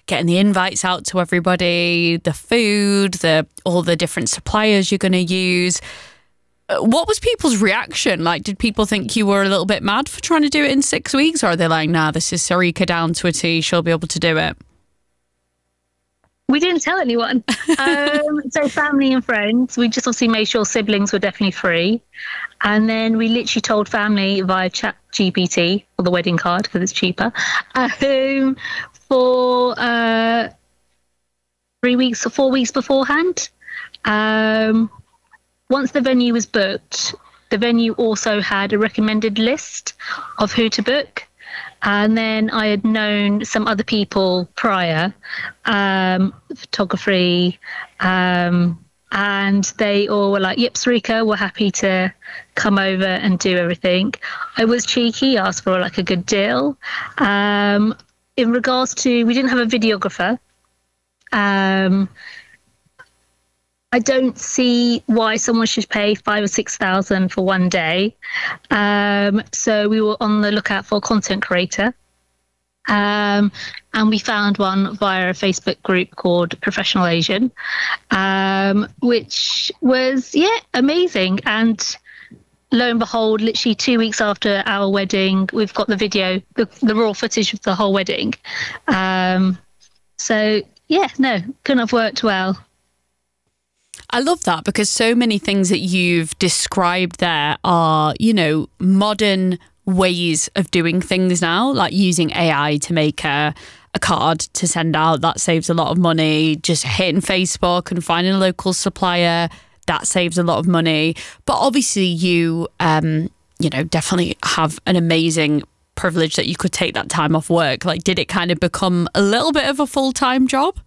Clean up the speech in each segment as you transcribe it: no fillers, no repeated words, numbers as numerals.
getting the invites out to everybody, the food, all the different suppliers you're going to use. What was people's reaction? Like, did people think you were a little bit mad for trying to do it in 6 weeks? Or are they like, nah, this is Sarika down to a T, she'll be able to do it? We didn't tell anyone. So family and friends, we just obviously made sure siblings were definitely free. And then we literally told family via chat GPT or the wedding card because it's cheaper for 3 weeks or 4 weeks beforehand. Once the venue was booked, the venue also had a recommended list of who to book. And then I had known some other people prior, photography, and they all were like, yep, Sarika, we're happy to come over and do everything. I was cheeky, asked for like a good deal. In regards to, we didn't have a videographer. I don't see why someone should pay 5,000 or 6,000 for one day. So we were on the lookout for a content creator. And we found one via a Facebook group called Professional Asian, which was, amazing. And lo and behold, literally 2 weeks after our wedding, we've got the video, the raw footage of the whole wedding. Couldn't have worked well. I love that because so many things that you've described there are, modern ways of doing things now, like using AI to make a card to send out. That saves a lot of money. Just hitting Facebook and finding a local supplier, that saves a lot of money. But obviously you, definitely have an amazing privilege that you could take that time off work. Like, did it kind of become a little bit of a full-time job?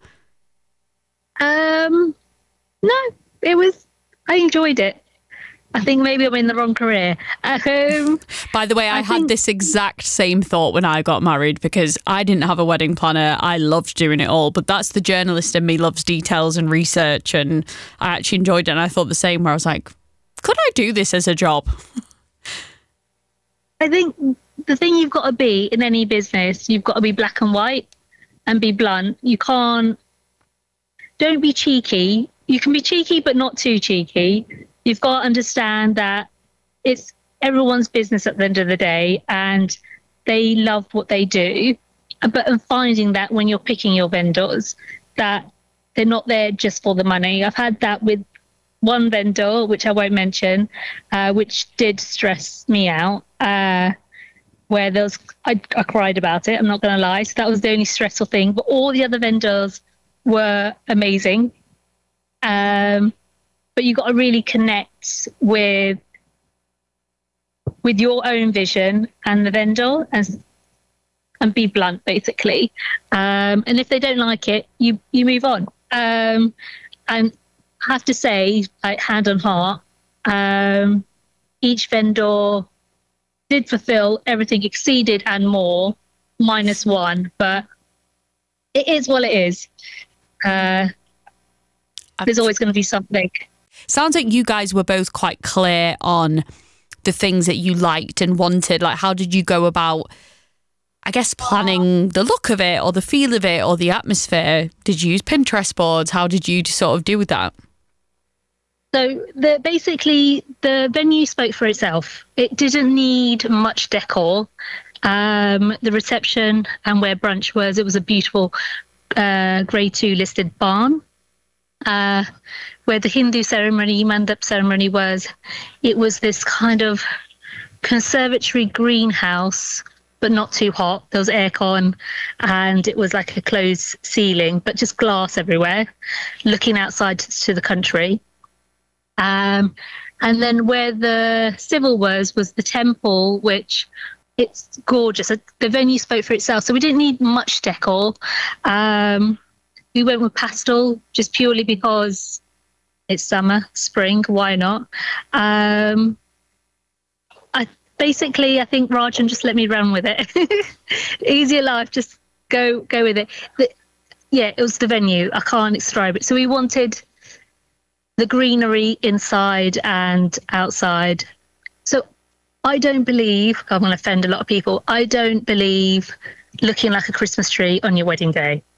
No, I enjoyed it. I think maybe I'm in the wrong career. By the way, I had this exact same thought when I got married because I didn't have a wedding planner. I loved doing it all, but that's the journalist in me, loves details and research, and I actually enjoyed it. And I thought the same, where I was like, could I do this as a job? I think the thing you've got to be in any business, you've got to be black and white and be blunt. Don't be cheeky. You can be cheeky, but not too cheeky. You've got to understand that it's everyone's business at the end of the day and they love what they do. But I'm finding that when you're picking your vendors, that they're not there just for the money. I've had that with one vendor, which I won't mention, which did stress me out, where I cried about it. I'm not going to lie. So that was the only stressful thing. But all the other vendors were amazing. But you got to really connect with your own vision and the vendor and be blunt, basically. And if they don't like it, you move on. And I have to say, like, hand on heart, each vendor did fulfill everything, exceeded and more, minus one. But it is what it is. There's always going to be something. Sounds like you guys were both quite clear on the things that you liked and wanted. Like, how did you go about, I guess, planning the look of it or the feel of it or the atmosphere? Did you use Pinterest boards? How did you sort of do with that? So basically the venue spoke for itself. It didn't need much decor. The reception and where brunch was, it was a beautiful grade 2 listed barn. Where the Hindu ceremony, mandap ceremony was, it was this kind of conservatory greenhouse, but not too hot. There was aircon and it was like a closed ceiling, but just glass everywhere, looking outside to the country. And then where the civil was the temple, which it's gorgeous. The venue spoke for itself. So we didn't need much decor. We went with pastel just purely because it's summer, spring, why not? I think Rajan just let me run with it. Easier life, just go with it. It was the venue. I can't describe it. So we wanted the greenery inside and outside. So I don't believe, I'm going to offend a lot of people, I don't believe looking like a Christmas tree on your wedding day.